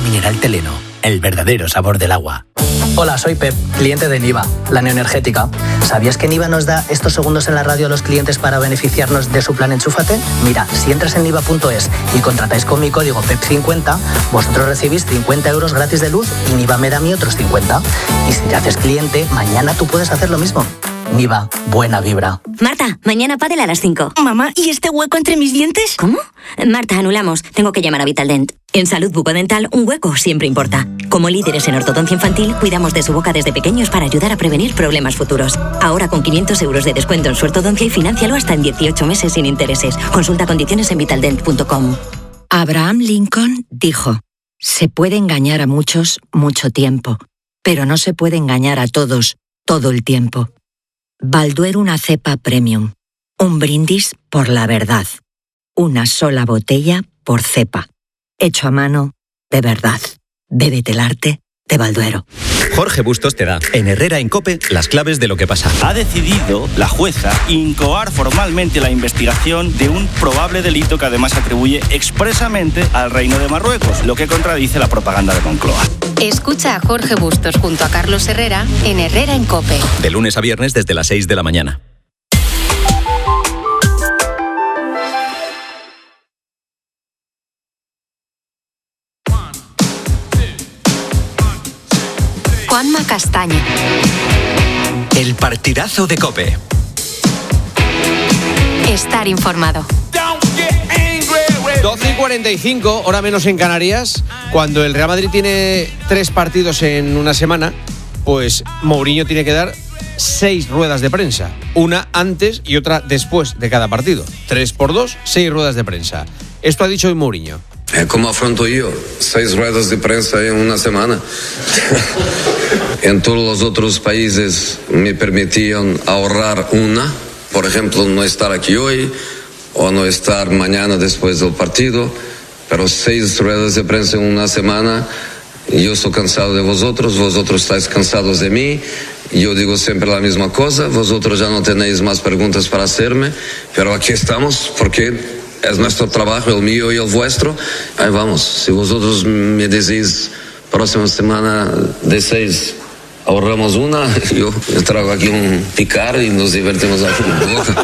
mineral Teleno, el verdadero sabor del agua. Hola, soy Pep, cliente de Niva, la neoenergética. ¿Sabías que Niva nos da estos segundos en la radio a los clientes para beneficiarnos de su plan Enchúfate? Mira, si entras en niva.es y contratáis con mi código PEP50, vosotros recibís 50 euros gratis de luz y Niva me da a mí otros 50. Y si te haces cliente, mañana tú puedes hacer lo mismo. Niva, buena vibra. Marta, mañana pádel a las 5. Mamá, ¿y este hueco entre mis dientes? ¿Cómo? Marta, anulamos. Tengo que llamar a Vitaldent. En salud bucodental, un hueco siempre importa. Como líderes en ortodoncia infantil, cuidamos de su boca desde pequeños para ayudar a prevenir problemas futuros. Ahora con 500 euros de descuento en su ortodoncia y financialo hasta en 18 meses sin intereses. Consulta condiciones en vitaldent.com. Abraham Lincoln dijo: se puede engañar a muchos mucho tiempo, pero no se puede engañar a todos todo el tiempo. Balduero, una cepa premium. Un brindis por la verdad. Una sola botella por cepa. Hecho a mano, de verdad. Bébete el arte de Balduero. Jorge Bustos te da, en Herrera en COPE, las claves de lo que pasa. Ha decidido la jueza incoar formalmente la investigación de un probable delito que además atribuye expresamente al Reino de Marruecos, lo que contradice la propaganda de Moncloa. Escucha a Jorge Bustos junto a Carlos Herrera en Herrera en COPE. De lunes a viernes desde las 6 de la mañana. Juanma Castaño. El partidazo de COPE. Estar informado. 12:45, hora menos en Canarias. Cuando el Real Madrid tiene 3 partidos en una semana, pues Mourinho tiene que dar 6 ruedas de prensa. Una antes y otra después de cada partido. 3 por 2, 6 ruedas de prensa. Esto ha dicho hoy Mourinho. ¿Cómo afronto yo 6 ruedas de prensa en una semana? En todos los otros países me permitían ahorrar una, por ejemplo, no estar aquí hoy o no estar mañana después del partido, pero 6 ruedas de prensa en una semana. Yo estoy cansado de vosotros estáis cansados de mí. Yo digo siempre la misma cosa, vosotros ya no tenéis más preguntas para hacerme, pero aquí estamos porque es nuestro trabajo, el mío y el vuestro. Ahí vamos, si vosotros me decís próxima semana de 6 ahorramos una, yo traigo aquí un picar y nos divertimos aquí un poco.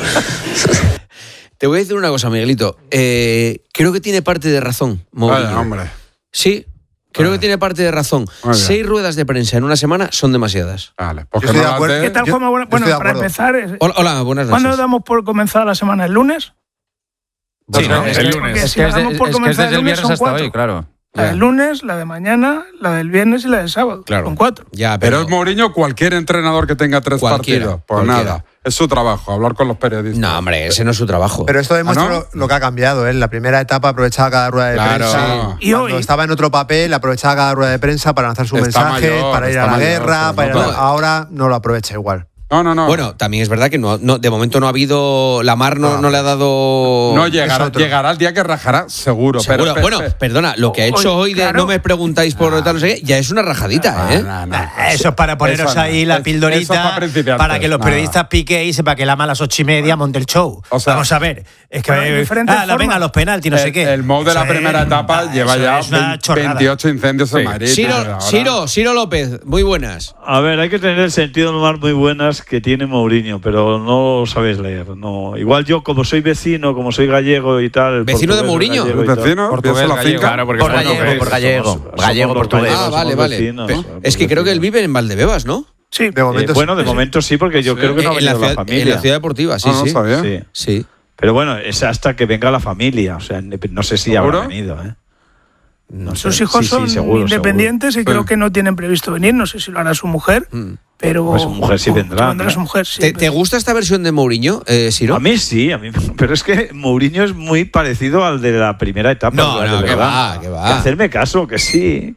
Te voy a decir una cosa, Miguelito. Creo que tiene parte de razón, Mourinho. Vaya, hombre. Sí, creo que tiene parte de razón. Vaya. 6 ruedas de prensa en una semana son demasiadas. Vale, Yo estoy de acuerdo. ¿Qué tal, Juanma? Bueno, para empezar... Hola, buenas noches. ¿Cuándo damos por comenzar la semana? ¿El lunes? Sí, no, el lunes. Porque si damos por comenzar desde el viernes hasta 4. hoy, claro. La del lunes, la de mañana, la del viernes y la del sábado. Claro. Con 4. Ya, pero es Mourinho, cualquier entrenador que tenga 3 partidos. Pues nada, es su trabajo, hablar con los periodistas. No, hombre, ese no es su trabajo. Pero esto demuestra lo que ha cambiado. En la primera etapa aprovechaba cada rueda de prensa. Sí. Cuando estaba en otro papel, aprovechaba cada rueda de prensa para lanzar su mensaje, para ir a la guerra. Ahora no lo aprovecha igual. No. Bueno, también es verdad que no, de momento no ha habido... La Mar no le ha dado... No, llegará el día que rajará, seguro. Seguro. Bueno, perdona, lo que ha hecho hoy de no me preguntáis por tal, no sé qué, ya es una rajadita, ¿eh? Eso es para poneros ahí la pildorita para que los periodistas piquéis y para que la a las 8:30 monte el show. O sea, vamos a ver. Es que venga los penaltis, no sé qué. El Mou de la primera etapa lleva ya 28 incendios en Madrid. Ciro López, muy buenas. A ver, hay que tener el sentido del humor muy buenas que tiene Mourinho, pero no lo sabéis leer. No. Igual yo, como soy vecino, como soy gallego y tal... ¿Vecino de Mourinho? ¿Vecino? Portugués, gallego. Claro, porque por gallego. Gallego, portugués. Vale. Es que creo que él vive en Valdebebas, ¿no? Sí, de momento de momento sí, porque yo creo que no ha venido la familia. En la ciudad deportiva, sí. Sí. Pero bueno, es hasta que venga la familia. O sea, no sé si habrá venido, ¿eh? No sé. Sus hijos son independientes y creo que no tienen previsto venir. No sé si lo hará su mujer, pero... Pues su mujer sí vendrá. Su mujer, sí, ¿Te gusta esta versión de Mourinho, Ciro? A mí sí, pero es que Mourinho es muy parecido al de la primera etapa. No, que va. Hacerme caso, que sí.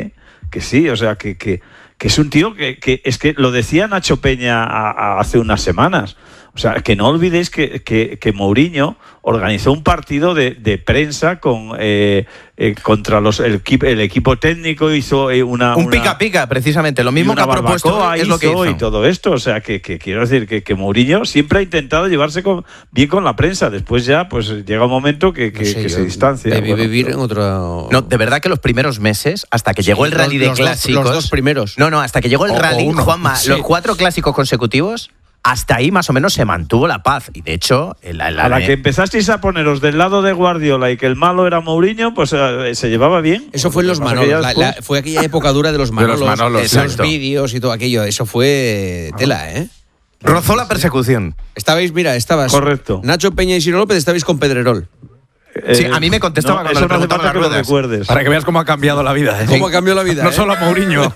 O sea, que es un tío que es que lo decía Nacho Peña hace unas semanas. O sea, que no olvidéis que Mourinho organizó un partido de prensa contra el equipo técnico, hizo un pica-pica, precisamente, lo mismo que ha propuesto es lo que hizo. Y todo esto, o sea, que quiero decir que Mourinho siempre ha intentado llevarse bien con la prensa, después ya pues llega un momento que se distancia. Debe vivir en otro... No, de verdad que los primeros meses, hasta que llegó el rally de clásicos... Los dos primeros. No, hasta que llegó el rally, Juanma, los 4 clásicos consecutivos... Hasta ahí más o menos se mantuvo la paz. Y de hecho... a la que empezasteis a poneros del lado de Guardiola y que el malo era Mourinho, pues se llevaba bien. Eso fue en los Manolos. Fue aquella época dura de los Manolos. Los vídeos y todo aquello. Eso fue tela, ¿eh? Rozó la persecución. Estabas correcto. Nacho Peña y Ciro López, estabais con Pedrerol. Sí, a mí me contestaba cuando le preguntaba que lo recuerdes. Para que veas cómo ha cambiado la vida. ¿Cómo ha cambiado la vida? No solo a Mourinho.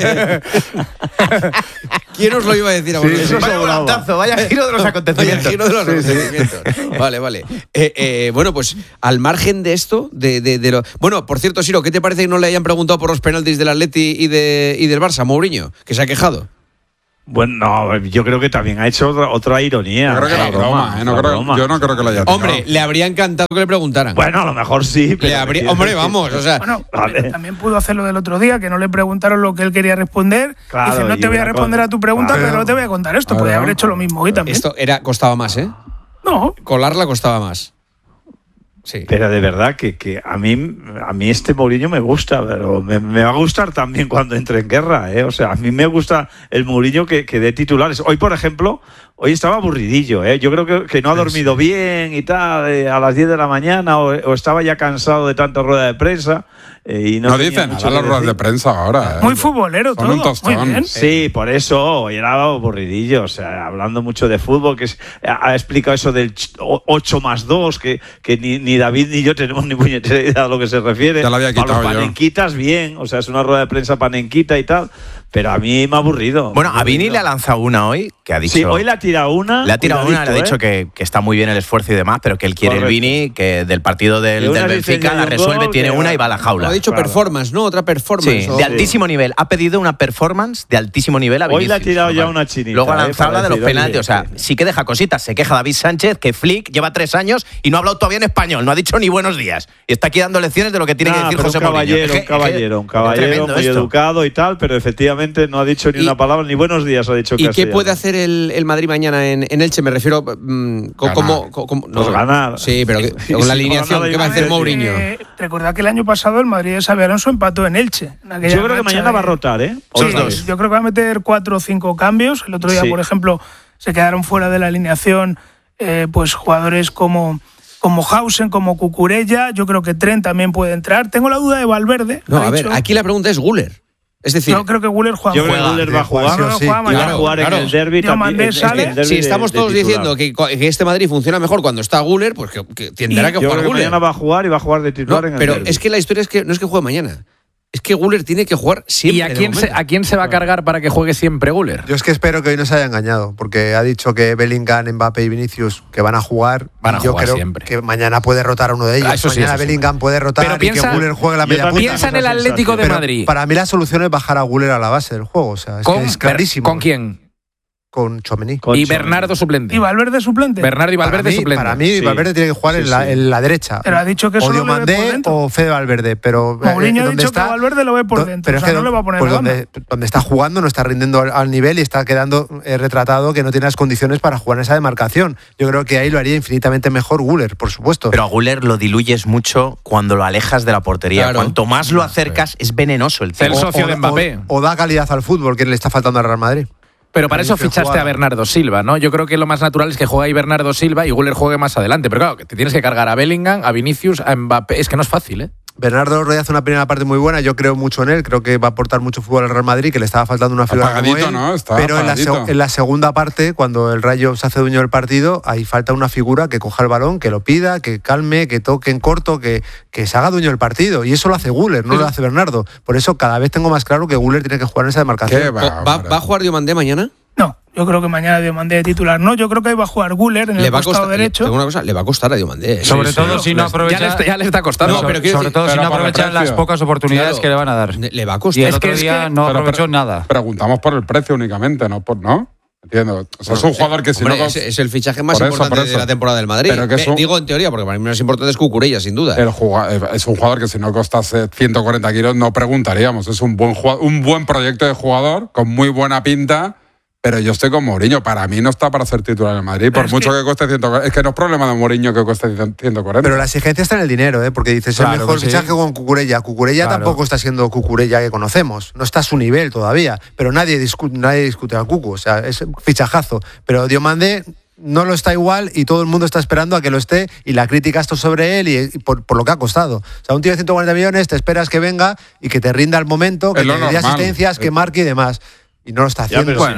¿Quién os lo iba a decir a vosotros? Vaya volantazo, vaya giro de los acontecimientos. Vale. Bueno, pues al margen de esto, bueno, por cierto, Siro, ¿qué te parece que no le hayan preguntado por los penaltis del Atleti y del Barça, Mourinho? Que se ha quejado. Bueno, no, yo creo que también ha hecho otra ironía. Yo creo que era broma. Yo no creo que lo haya tirado. Hombre, le habría encantado que le preguntaran. Bueno, a lo mejor sí. Pero hombre, vamos, o sea... Bueno, también pudo hacerlo del otro día, que no le preguntaron lo que él quería responder. Claro, dice, no te voy a responder a tu pregunta, pero no te voy a contar esto. Podría haber hecho lo mismo hoy también. Esto costaba más, ¿eh? No. Colarla costaba más. Sí. Pero de verdad que a mí este Mourinho me gusta, pero me va a gustar también cuando entre en guerra, ¿eh? O sea, a mí me gusta el Mourinho que dé titulares. Hoy, por ejemplo, estaba aburridillo, ¿eh? Yo creo que no ha dormido bien y tal, a las 10 de la mañana, o estaba ya cansado de tanta rueda de prensa. Y no dice nada las ruedas de prensa ahora. Muy futbolero todo. Un tostón. Muy bien. Sí, por eso era aburridillo, o sea, hablando mucho de fútbol, que ha explicado eso del 8+2, que ni David ni yo tenemos ni puñetera idea a lo que se refiere. Ya lo había quitado a los panenquitas bien, o sea, es una rueda de prensa panenquita y tal. Pero a mí me ha aburrido. Bueno, a Vini le ha lanzado una hoy, que ha dicho... Sí, hoy le ha tirado una. Le ha dicho que está muy bien el esfuerzo y demás, pero que él quiere el Vini, que del partido del Benfica la resuelve, tiene una y va a la jaula. Ha dicho performance, ¿no? Otra performance. Sí, de altísimo nivel. Ha pedido una performance de altísimo nivel a Vinicius. Hoy le ha tirado ya una chinita. Luego ha lanzado la de los penaltis. O sea, sí que deja cositas. Se queja David Sánchez, que Flick lleva 3 años y no ha hablado todavía en español. No ha dicho ni buenos días. Y está aquí dando lecciones de lo que tiene que decir José Mourinho. Un caballero muy educado y tal, pero efectivamente no ha dicho ni una palabra, ni buenos días ha dicho. ¿Y qué puede hacer el Madrid mañana en Elche? Me refiero ganar. Sí, pero con la alineación, ¿qué va a hacer Mourinho? Recordad que el año pasado el Madrid de Xabi Alonso empató en Elche. Yo creo que mañana va a rotar, ¿eh? Sí, yo creo que va a meter 4 o 5 cambios. El otro día, por ejemplo, se quedaron fuera de la alineación pues jugadores como Hausen, como Cucurella. Yo creo que Trent también puede entrar. Tengo la duda de Valverde. No, a ver, aquí la pregunta es Guller. Es decir, yo creo que Guller juega. Yo creo que Guller va a jugar. Va a jugar en el derbi también. Si estamos todos diciendo que este Madrid funciona mejor cuando está Guller, pues que tendrá que jugar Guller. Mañana va a jugar y va a jugar de titular en el derbi. Pero es que la historia es que no es que juegue mañana. Es que Guller tiene que jugar siempre. ¿Y a quién se va a cargar para que juegue siempre Guller? Yo es que espero que hoy no se haya engañado, porque ha dicho que Bellingham, Mbappé y Vinicius que van a jugar. Yo creo siempre. Que mañana puede rotar a uno de ellos. Mañana Bellingham puede rotar y que Guller juegue la media punta. Piensa en el Atlético de Madrid. Para mí la solución es bajar a Guller a la base del juego. O sea, es clarísimo. ¿Con quién? Con Tchouaméni. Y Bernardo suplente. ¿Y Valverde suplente? Bernardo y Valverde suplente. Para mí, Valverde tiene que jugar en la derecha. Pero ha dicho que solo o Diomandé o Fede Valverde. Pero Mourinho ha dicho que Valverde lo ve por dentro. Pero o sea, no le va a poner pues donde está jugando no está rindiendo al nivel y está quedando retratado que no tiene las condiciones para jugar en esa demarcación. Yo creo que ahí lo haría infinitamente mejor Guller, por supuesto. Pero a Guller lo diluyes mucho cuando lo alejas de la portería. Claro. Cuanto más lo acercas, es venenoso el tío. El socio de Mbappé. O da calidad al fútbol, que le está faltando al Real Madrid. Pero para eso fichaste a Bernardo Silva, ¿no? Yo creo que lo más natural es que juegue ahí Bernardo Silva y Guller juegue más adelante. Pero claro, que te tienes que cargar a Bellingham, a Vinicius, a Mbappé. Es que no es fácil, ¿eh? Bernardo Roy hace una primera parte muy buena, yo creo mucho en él, creo que va a aportar mucho fútbol al Real Madrid, que le estaba faltando una figura como él, ¿no? Pero en la segunda parte, cuando el Rayo se hace dueño del partido, ahí falta una figura que coja el balón, que lo pida, que calme, que toque en corto, que se haga dueño del partido, y eso lo hace Guller, no lo hace Bernardo. Por eso cada vez tengo más claro que Guller tiene que jugar en esa demarcación. ¿Va a jugar Diomandé mañana? No, yo creo que mañana Diomandé de titular. No, yo creo que ahí va a jugar Guller en el costado derecho. Tengo una cosa, le va a costar a Diomandé. Sobre todo si no aprovecha. Ya le está costando. No, pero sobre todo si no aprovechan las pocas oportunidades que le van a dar. Le va a costar. Y el otro día no aprovechó nada. Preguntamos por el precio únicamente, no por. ¿No? Entiendo. O sea, es un jugador que si hombre, no... es el fichaje más Por eso, importante por eso. de la temporada del Madrid. Pero que es un- Digo en teoría, porque para mí lo más importante es Cucurella, sin duda. Es un jugador que si no costase 140 kilos no preguntaríamos. Es un buen proyecto de jugador, con muy buena pinta, pero yo estoy con Mourinho. Para mí no está para ser titular en Madrid, por mucho que cueste 140. Es que no es problema de Mourinho que cueste 140. Pero la exigencia está en el dinero, porque dices Claro el mejor que sí. fichaje con Cucurella. Cucurella Claro. tampoco está siendo Cucurella que conocemos. No está a su nivel todavía. Pero nadie discute al Cucu. O sea, es fichajazo. Pero Diomandé no lo está igual y todo el mundo está esperando a que lo esté y la crítica está sobre él y por lo que ha costado. O sea, un tío de 140 millones te esperas que venga y que te rinda al momento, que Es te lo dé normal. asistencias, que marque y demás. Y no lo está Ya, haciendo. pero si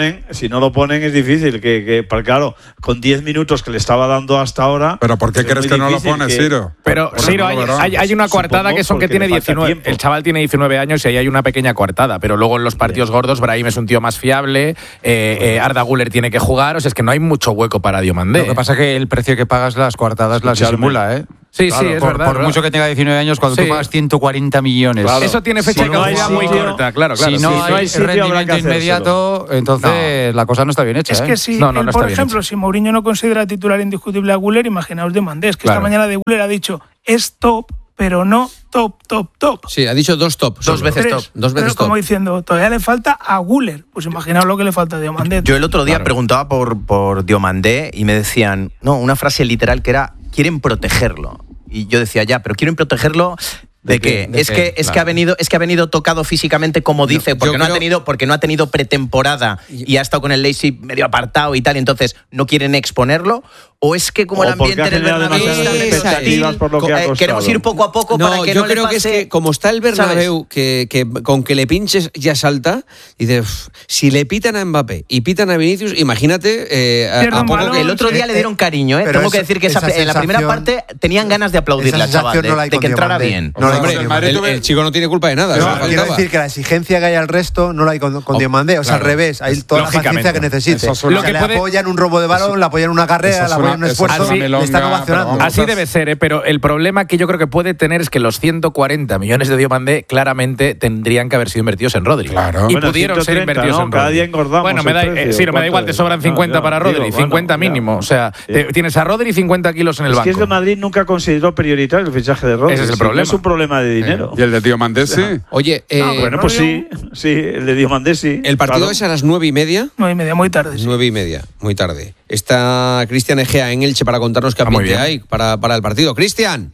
no lo ponen es difícil. Porque, claro, con 10 minutos que le estaba dando hasta ahora. ¿Pero por qué es crees muy que no lo difícil pone, que- Ciro? Pero, Ciro, hay una coartada Supongo que son que porque tiene le falta 19. tiempo. El chaval tiene 19 años y ahí hay una pequeña coartada. Pero luego en los partidos gordos, Brahim es un tío más fiable. Arda Güler tiene que jugar. O sea, es que no hay mucho hueco para Diomandé. Lo que pasa es que el precio que pagas las coartadas las disimula, ¿eh? Sí, sí, es verdad. Por mucho que tenga 19 años, cuando Sí. tú pagas 140 millones. Claro. Eso tiene fecha de caducidad muy corta, claro. Si no hay sitio, habrá que rendimiento hacérselo. inmediato, entonces la cosa no está bien hecha. Es que si, por ejemplo, si Mourinho no considera titular indiscutible a Güler, imaginaos Diomandé. Es que Claro. esta mañana de Güler ha dicho es top, pero no top. Sí, ha dicho dos top. Dos veces Tres. top. Dos Pero veces como top. diciendo, todavía le falta a Güler. Pues imaginaos lo que le falta a Diomandé. Yo el otro día preguntaba por Diomandé y me decían, una frase literal que era, quieren protegerlo. Y yo decía, ya, pero quieren protegerlo ¿de qué? Es que ha venido tocado físicamente, como dice, porque no ha tenido pretemporada y ha estado con el Leipzig medio apartado y tal, y entonces no quieren exponerlo. ¿O es que como el ambiente en el Bernabéu está muy expectativas por lo que ha costado. queremos ir poco a poco para que yo no le creo pase, que es que como está el Bernabéu, que con que le pinches ya salta, y dices, si le pitan a Mbappé y pitan a Vinicius, imagínate a poco que el otro día le dieron cariño, ¿eh? pero Tengo que esa- decir que esa en la primera sensación- parte tenían ganas de aplaudirle al esa chaval, sensación no la hay de con que entrara Diomandé. bien. No la hay con Hombre, Diomandé. el chico no tiene culpa de nada. No, eso quiero faltaba. decir que la exigencia que hay al resto no la hay con Diomandé. O sea, claro. al revés. Hay toda la Lógicamente. paciencia que necesite. Eso es una- O sea, Lo que le puede- apoyan un robo de balón, le apoyan una carrera, le apoyan un esfuerzo, le están ovacionando. Así debe ser, pero el problema que yo creo que puede tener es que los 140 millones de Diomandé claramente tendrían que haber sido invertidos en Rodri. Claro. Y Bueno, pudieron ser 130, invertidos ¿no? en Cada Rodri. día engordamos Bueno, me el da, precio. sí, no me da igual, te sobran 50 para Rodri, digo, 50 bueno, mínimo. O sea, tienes a Rodri y 50 kilos en el Es que banco. el Madrid nunca consideró prioritario el fichaje de Rodri. Ese es el Sí, problema. no es un problema de dinero. ¿Y el de Diomandé sí? Oye, bueno, pues sí, el de Diomandé sí. el partido claro. es a las 9:30. 9:30, muy tarde. Sí. 9:30, muy tarde. Está Cristian Egea en Elche para contarnos qué muy ambiente bien. hay para el partido. Cristian,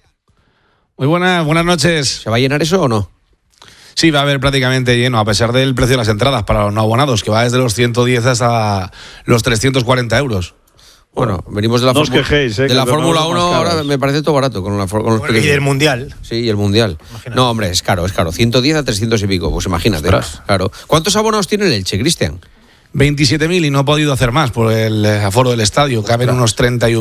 Muy buenas noches. ¿se va a llenar eso o no? Sí, va a haber prácticamente lleno, a pesar del precio de las entradas para los no abonados, que va desde los 110 hasta los 340 euros. Bueno, venimos de la No os Fórmula quejéis, de la que Fórmula los 1, más caros. ahora me parece todo barato con los precios. Y del Mundial. Sí, y el Mundial. No, hombre, es caro. 110 a 300 y pico, pues imagínate. Ostras. Claro. ¿Cuántos abonados tiene el Elche, Cristian? 27.000 y no ha podido hacer más por el aforo del estadio. Caben unos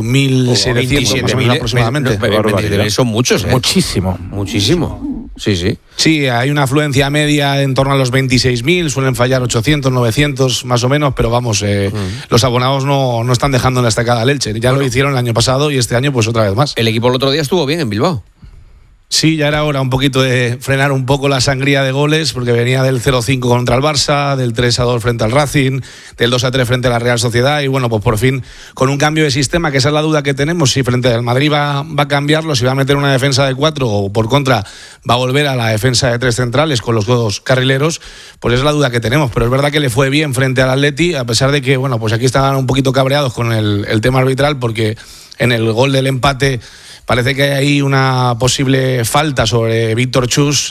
31.700 más o menos aproximadamente. 27.000 son muchos, ¿eh? Muchísimo. Muchísimo. Sí, sí. Sí, hay una afluencia media en torno a los 26.000, suelen fallar 800, 900 más o menos, pero vamos, los abonados no están dejando en la estacada al Elche. Ya lo hicieron el año pasado y este año pues otra vez más. El equipo el otro día estuvo bien en Bilbao. Sí, ya era hora un poquito de frenar un poco la sangría de goles, porque venía del 0-5 contra el Barça, del 3-2 frente al Racing, del 2-3 frente a la Real Sociedad, y bueno, pues por fin, con un cambio de sistema, que esa es la duda que tenemos, si frente al Madrid va a cambiarlo, si va a meter una defensa de 4 o por contra va a volver a la defensa de 3 centrales con los 2 carrileros, pues es la duda que tenemos, pero es verdad que le fue bien frente al Atleti, a pesar de que, bueno, pues aquí estaban un poquito cabreados con el tema arbitral, porque en el gol del empate parece que hay ahí una posible falta sobre Víctor Chus,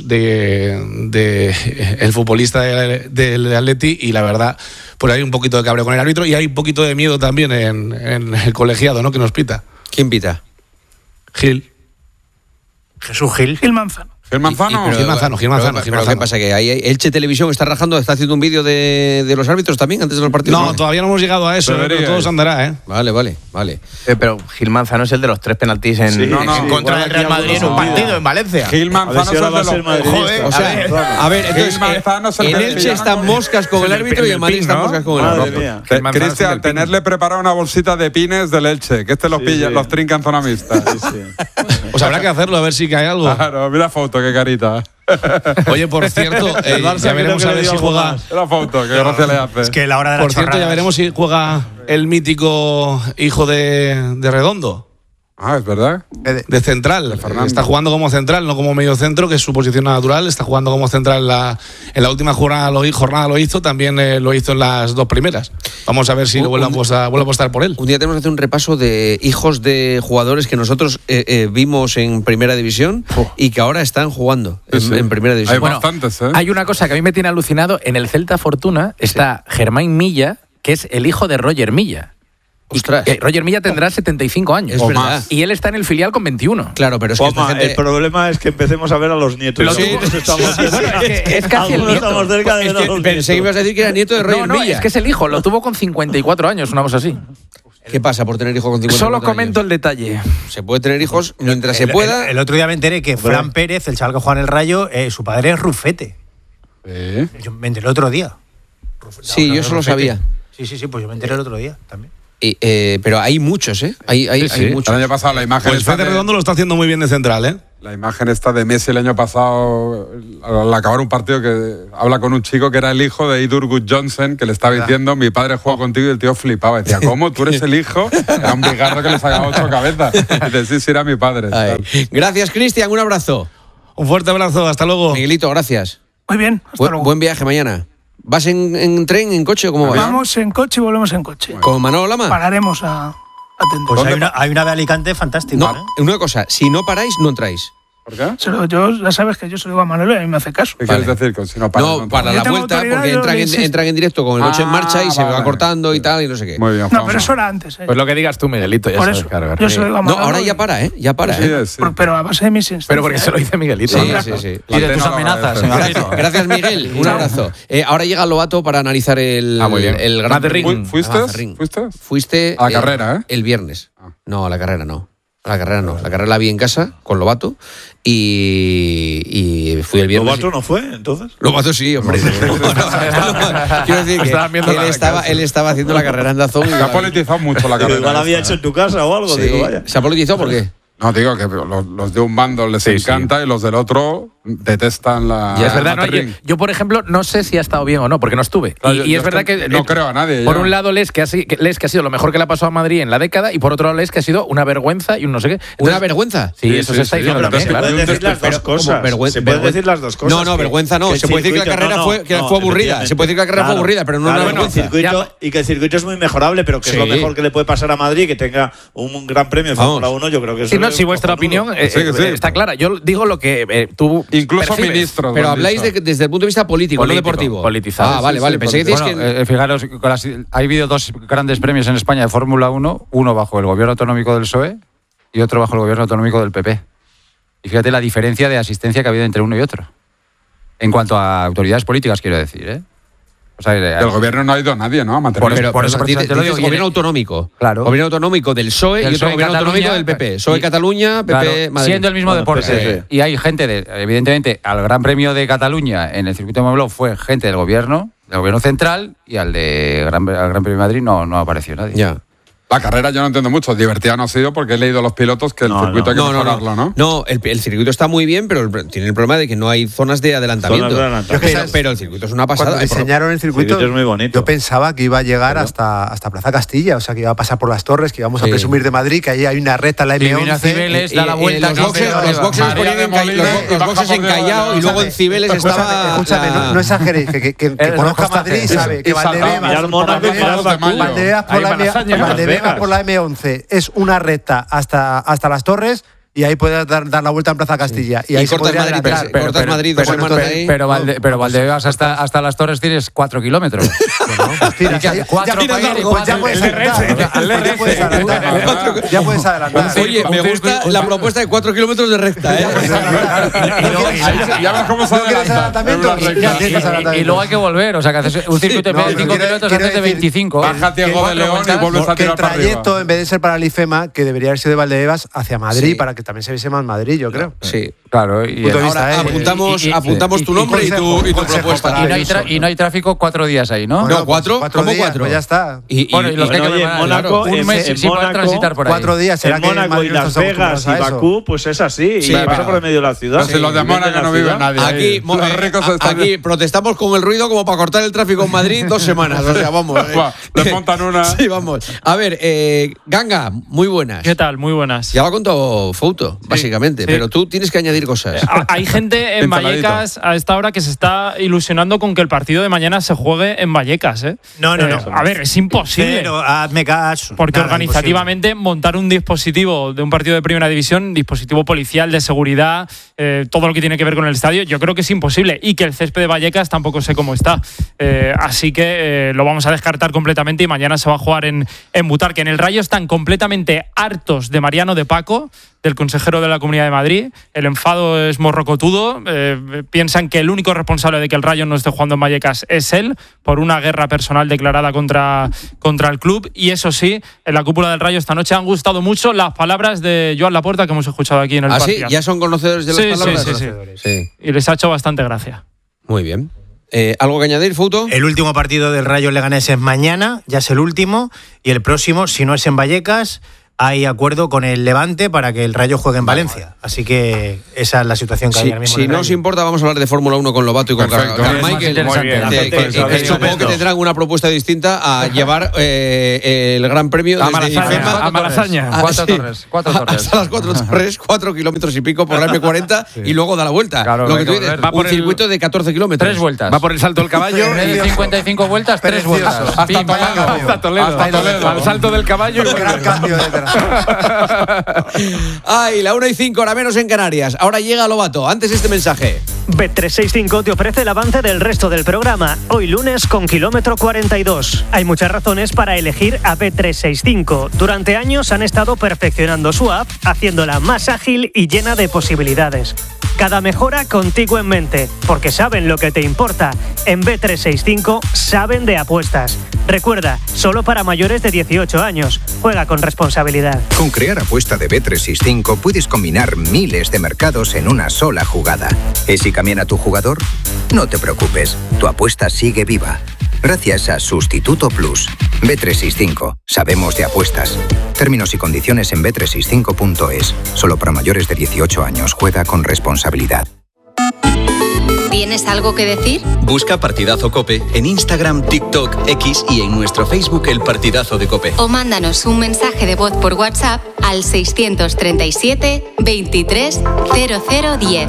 el futbolista del Atleti, y la verdad, pues hay un poquito de cabreo con el árbitro y hay un poquito de miedo también en el colegiado, ¿no? Que nos pita. ¿Quién pita? Gil. Jesús Gil. Gil Manzano. ¿Gil Manzano? Gil Manzano. Pero ¿qué pasa? ¿Que ahí Elche Televisión está rajando, está haciendo un vídeo de los árbitros también antes de los partidos? No, todavía no hemos llegado a eso, pero todo se andará, ¿eh? Vale. Pero Gil Manzano es el de los 3 penaltis en contra del Real Madrid en un partido en Valencia. Gil Manzano es el de los... Joder, a ver, entonces, en Elche están moscas con el árbitro y en Madrid están moscas con el árbitro. Cristian, tenerle preparada una bolsita de pines del Elche, que los pilla, los trinca en zona mixta. Pues habrá que hacerlo, a ver si cae algo. Claro, mira foto, qué carita. Oye, por cierto, ya veremos a ver si juega. La foto, qué gracia le hace. Es que la hora de la Por cierto, ya veremos si juega el mítico hijo de Redondo. Ah, es verdad. De central. Está jugando como central, no como medio centro, que es su posición natural. Está jugando como central en la última jornada lo hizo, también lo hizo en las dos primeras. Vamos a ver si vuelve a apostar por él. Un día tenemos que hacer un repaso de hijos de jugadores que nosotros vimos en Primera División y que ahora están jugando en Primera División. Hay bastantes, ¿eh? Hay una cosa que a mí me tiene alucinado. En el Celta Fortuna está Germán Milla, que es el hijo de Roger Milla. Roger Milla tendrá 75 años. Es verdad. Y él está en el filial con 21. Claro, pero es que Juanma, el problema es que empecemos a ver a los nietos. Es casi el nieto. Estamos cerca de Pensé que ibas a decir que era nieto de Roger Milla. Es que es el hijo. Lo tuvo con 54 años, una cosa así. ¿Qué pasa por tener hijos con 54 Solo años? comento el detalle. Se puede tener hijos mientras se pueda. El otro día me enteré que Fran Pérez, el chaval que juega en el Rayo, su padre es Rufete. Yo me enteré el otro día. Sí, yo eso lo sabía. Sí, pues yo me enteré el otro día también. Pero hay muchos, ¿eh? Hay muchos. El año pasado la imagen. Pues Fede Redondo lo está haciendo muy bien de central, ¿eh? La imagen esta de Messi el año pasado, al acabar un partido, que habla con un chico que era el hijo de Idur Gudjohnsen, que le estaba diciendo: mi padre juega contigo, y el tío flipaba. Decía: ¿cómo? ¿Tú eres el hijo? Era un bigardo que le sacaba 8 cabezas. Y dice: sí, era mi padre. Gracias, Cristian. Un abrazo. Un fuerte abrazo. Hasta luego. Miguelito, gracias. Muy bien. Hasta luego. Buen viaje mañana. ¿Vas en tren, en coche o cómo vas? Vamos en coche y volvemos en coche. ¿Con Manolo Lama? Pararemos a atender. Pues hay una de Alicante fantástica. No, una cosa, si no paráis, no entráis. ¿Por qué? Ya sabes que yo se lo digo a Manolo y a mí me hace caso. ¿Qué quieres decir? Si no paras, no, para la vuelta, porque entran en directo con el coche en marcha y se va cortando y tal, y no sé qué. Muy bien. No, pero eso era antes. Pues lo que digas tú, Miguelito, ya por sabes eso, cargar. yo se lo digo a Manolo. No, ahora ya para, ¿eh? Ya para, ¿eh? Sí. Pero a base de mis instancias. Pero porque se lo dice Miguelito. Sí. Y de tus amenazas. Gracias, Miguel. Un abrazo. Ahora llega Lobato para analizar el Gran Prix. Fuiste a la carrera, ¿eh? El viernes. No, a la carrera no. La carrera la vi en casa con Lobato y fui el viernes. ¿Lobato no fue, entonces? Lobato sí, hombre. Quiero decir que él estaba haciendo la carrera en Dazón. Se ha politizado mucho la carrera. Igual había hecho en tu casa o algo. Sí. Digo, vaya. ¿Se ha politizado por qué? No, digo que los de un bando les encanta y los del otro detestan la. Y es verdad, ¿no? Yo, por ejemplo, no sé si ha estado bien o no, porque no estuve. Claro, y es verdad que. No creo a nadie. Por un lado, lees que ha sido lo mejor que le ha pasado a Madrid en la década, y por otro lado, lees que ha sido una vergüenza y un no sé qué. Entonces, ¿una vergüenza? Sí, eso se está diciendo también, claro. Se pueden decir las dos cosas. Se pueden decir las dos cosas. No, vergüenza no. Se puede decir que la carrera fue aburrida. Se puede decir que la carrera fue aburrida, pero no una vergüenza. Y que el circuito es muy mejorable, pero que es lo mejor que le puede pasar a Madrid, que tenga un gran premio de Fórmula 1. Yo creo que eso si vuestra opinión está clara. Yo digo lo que tú. Incluso ministros. Pero habláis desde el punto de vista político, no deportivo. Politizado. Vale. Pensé que que. Fijaros, ha habido 2 grandes premios en España de Fórmula 1, uno bajo el gobierno autonómico del PSOE y otro bajo el gobierno autonómico del PP. Y fíjate la diferencia de asistencia que ha habido entre uno y otro. En cuanto a autoridades políticas, quiero decir, ¿eh? O sea, del gobierno no ha ido nadie, ¿no? A mantener por eso te lo digo. Gobierno autonómico. Claro. Gobierno autonómico del PSOE y otro gobierno autonómico del PP. PSOE Cataluña, PP Madrid. Siendo el mismo deporte. Y hay gente, evidentemente, al Gran Premio de Cataluña en el circuito de Montmeló fue gente del gobierno central, y al Gran Premio de Madrid no apareció nadie. Ya. La carrera yo no entiendo mucho. Divertida no ha sido porque he leído a los pilotos que el circuito hay que mejorarlo, ¿no? No, el circuito está muy bien, pero tiene el problema de que no hay zonas de adelantamiento. Pero el circuito es una pasada. Cuando diseñaron el circuito es muy bonito. Yo pensaba que iba a llegar hasta Plaza Castilla, o sea, que iba a pasar por las Torres, que íbamos a presumir de Madrid, que ahí hay una recta en la M11. Cibeles, da la vuelta. Los boxes en Callao y luego en Cibeles estaba... Escúchame, no exageréis, que conozca Madrid sabe que Valdebebas por la M11 es una recta hasta las Torres, y ahí puedes dar la vuelta en Plaza Castilla. Y ahí cortas Madrid, pero Valdebebas hasta las Torres tienes 4 kilómetros. Ya puedes adelantar. Oye, me gusta la propuesta de 4 kilómetros de recta, ¿eh? Ya ves cómo se adelanta. Y luego hay que volver, o sea, que haces un circuito de 5 kilómetros antes de 25. Baja Diego de León y vuelves a tirar para arriba. El trayecto, en vez de ser para el IFEMA, que debería haber sido de Valdebebas hacia Madrid, para que también se viese más Madrid, yo creo. Sí, Claro, y ahora apuntamos tu nombre y tu propuesta. Y no hay tráfico 4 días ahí, ¿no? No, 4. ¿Cómo días, 4? Pues ya está. Y los que hay que en Mónaco, un mes sin poder transitar por ahí. 4 días. ¿Será en que Mónaco y Las Vegas y Bakú, pues es así. Sí, y pasa por el medio de la ciudad. Pues en los de Mónaco no vive nadie. Aquí protestamos con el ruido como para cortar el tráfico en Madrid 2 semanas. O sea, vamos. Le montan una. Sí, vamos. A ver, Ganga, muy buenas. ¿Qué tal? Muy buenas. Ya lo ha contado Fouto, básicamente, pero tú tienes que añadir cosas. Hay gente en Vallecas a esta hora que se está ilusionando con que el partido de mañana se juegue en Vallecas, ¿eh? No. A ver, es imposible. Pero hazme caso. Porque organizativamente montar un dispositivo de un partido de primera división, dispositivo policial, de seguridad, todo lo que tiene que ver con el estadio, yo creo que es imposible. Y que el césped de Vallecas tampoco sé cómo está. Así que lo vamos a descartar completamente y mañana se va a jugar en Butarque. En el Rayo están completamente hartos de Mariano de Paco, del consejero de la Comunidad de Madrid. El enfado es morrocotudo. Piensan que el único responsable de que el Rayo no esté jugando en Vallecas es él, por una guerra personal declarada contra el club. Y eso sí, en la cúpula del Rayo esta noche han gustado mucho las palabras de Joan Laporta que hemos escuchado aquí en el partido. ¿Sí? ¿Ya son conocedores de las palabras? Sí. Y les ha hecho bastante gracia. Muy bien. ¿Algo que añadir, Fouto? El último partido del Rayo Leganés es mañana, ya es el último, y el próximo, si no es en Vallecas, hay acuerdo con el Levante para que el Rayo juegue en Valencia. Así que esa es la situación que hay ahora mismo. Si no os importa, vamos a hablar de Fórmula 1 con Lobato y con Carmichael. Supongo que tendrán una propuesta distinta a llevar el Gran Premio a Malasaña. 4 Torres. Hasta las 4 Torres, 4 kilómetros y pico por la M40 y luego da la vuelta. Claro, lo que tú dices, un circuito de 14 kilómetros. 3 vueltas. Va por el Salto del Caballo. 55 vueltas, 3 vueltas. Hasta Toledo. Al Salto del Caballo. Gran cambio de Ay, la 1:05, hora menos en Canarias. Ahora llega Lobato. Antes este mensaje. Bet365 te ofrece el avance del resto del programa. Hoy lunes con kilómetro 42. Hay muchas razones para elegir a Bet365. Durante años han estado perfeccionando su app, haciéndola más ágil y llena de posibilidades. Cada mejora contigo en mente, porque saben lo que te importa. En Bet365 saben de apuestas. Recuerda, solo para mayores de 18 años. Juega con responsabilidad. Con Crear Apuesta de Bet365 puedes combinar miles de mercados en una sola jugada. ¿Y si cambian a tu jugador? No te preocupes, tu apuesta sigue viva. Gracias a Sustituto Plus. Bet365. Sabemos de apuestas. Términos y condiciones en bet365.es. Solo para mayores de 18 años. Juega con responsabilidad. ¿Tienes algo que decir? Busca Partidazo COPE en Instagram, TikTok, X y en nuestro Facebook El Partidazo de COPE. O mándanos un mensaje de voz por WhatsApp al 637 23 0010.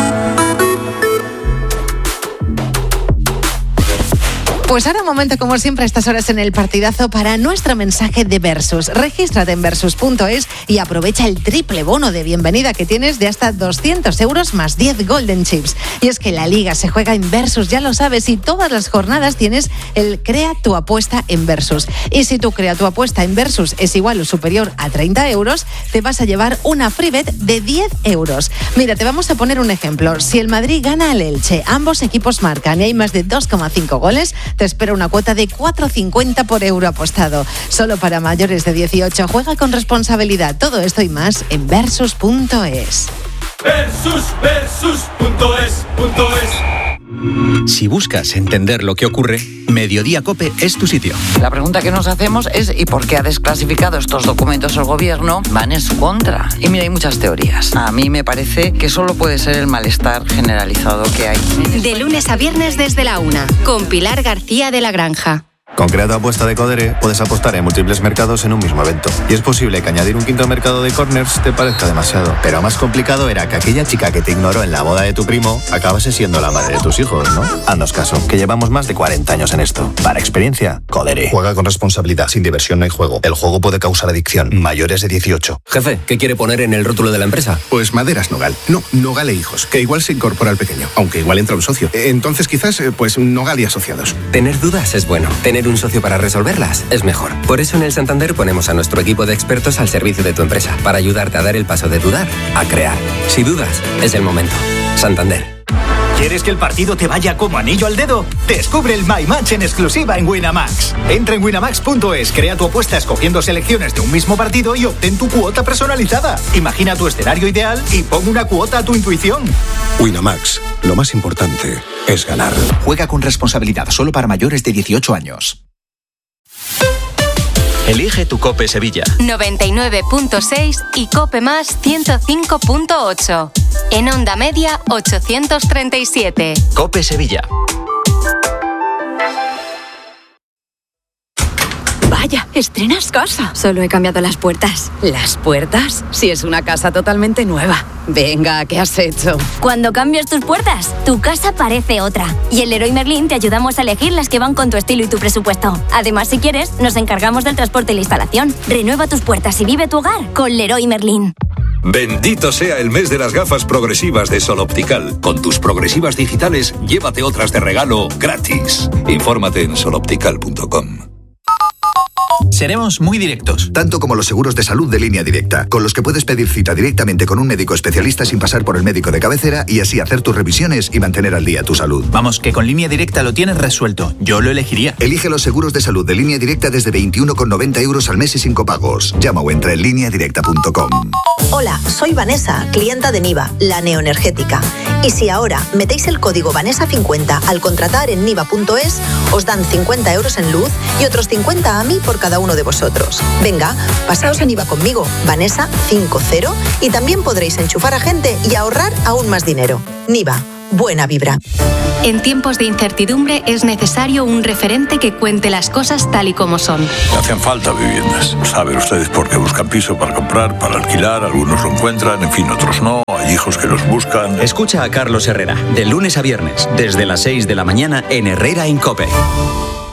Pues ahora un momento, como siempre, a estas horas en el Partidazo para nuestro mensaje de Versus. Regístrate en Versus.es y aprovecha el triple bono de bienvenida que tienes de hasta 200 euros más 10 Golden Chips. Y es que la Liga se juega en Versus, ya lo sabes, y todas las jornadas tienes el Crea tu apuesta en Versus. Y si tu Crea tu apuesta en Versus es igual o superior a 30 euros, te vas a llevar una free bet de 10 euros. Mira, te vamos a poner un ejemplo. Si el Madrid gana al Elche, ambos equipos marcan y hay más de 2,5 goles, te espera una cuota de 4,50 por euro apostado. Solo para mayores de 18. Juega con responsabilidad. Todo esto y más en Versus.es. Versus.es. Si buscas entender lo que ocurre, Mediodía COPE es tu sitio. La pregunta que nos hacemos es ¿y por qué ha desclasificado estos documentos el gobierno? Van en su contra. Y mira, hay muchas teorías. A mí me parece que solo puede ser el malestar generalizado que hay. De lunes a viernes desde la 1, con Pilar García de la Granja. Con Crea tu apuesta de Codere puedes apostar en múltiples mercados en un mismo evento. Y es posible que añadir un quinto mercado de corners te parezca demasiado. Pero más complicado era que aquella chica que te ignoró en la boda de tu primo acabase siendo la madre de tus hijos, ¿no? Haznos caso, que llevamos más de 40 años en esto. Para experiencia, Codere. Juega con responsabilidad. Sin diversión no hay juego. El juego puede causar adicción. Mayores de 18. Jefe, ¿qué quiere poner en el rótulo de la empresa? Pues Maderas Nogal. No, Nogal e Hijos, que igual se incorpora al pequeño. Aunque igual entra un socio. Entonces quizás, pues Nogal y Asociados. Tener dudas es bueno. Tener un socio para resolverlas es mejor. Por eso en el Santander ponemos a nuestro equipo de expertos al servicio de tu empresa, para ayudarte a dar el paso de dudar a crear. Si dudas, es el momento. Santander. ¿Quieres que el partido te vaya como anillo al dedo? Descubre el My Match en exclusiva en Winamax. Entra en winamax.es, crea tu apuesta escogiendo selecciones de un mismo partido y obtén tu cuota personalizada. Imagina tu escenario ideal y pon una cuota a tu intuición. Winamax, lo más importante es ganar. Juega con responsabilidad, solo para mayores de 18 años. Elige tu Cope Sevilla. 99.6 y Cope Más 105.8. En onda media 837. Cope Sevilla. Vaya, estrenas casa. Solo he cambiado las puertas. ¿Las puertas? Si es una casa totalmente nueva. Venga, ¿qué has hecho? Cuando cambias tus puertas, tu casa parece otra. Y en Leroy Merlin te ayudamos a elegir las que van con tu estilo y tu presupuesto. Además, si quieres, nos encargamos del transporte y la instalación. Renueva tus puertas y vive tu hogar con Leroy Merlin. Bendito sea el mes de las gafas progresivas de Sol Optical. Con tus progresivas digitales, llévate otras de regalo gratis. Infórmate en soloptical.com. Seremos muy directos. Tanto como los seguros de salud de Línea Directa, con los que puedes pedir cita directamente con un médico especialista sin pasar por el médico de cabecera y así hacer tus revisiones y mantener al día tu salud. Vamos, que con Línea Directa lo tienes resuelto. Yo lo elegiría. Elige los seguros de salud de Línea Directa desde 21,90 € al mes y sin copagos. Llama o entra en lineadirecta.com. Hola, soy Vanessa, clienta de Niva, la neoenergética. Y si ahora metéis el código Vanessa50 al contratar en niva.es, os dan 50 € en luz y otros 50 a mí por cada uno de vosotros. Venga, pasaos a Niva conmigo, Vanessa 50, y también podréis enchufar a gente y ahorrar aún más dinero. Niva, buena vibra. En tiempos de incertidumbre es necesario un referente que cuente las cosas tal y como son. Le hacen falta viviendas. Saben ustedes por qué buscan piso para comprar, para alquilar, algunos lo encuentran, en fin, otros no. Hay hijos que los buscan. Escucha a Carlos Herrera, de lunes a viernes, desde las 6 de la mañana en Herrera en COPE.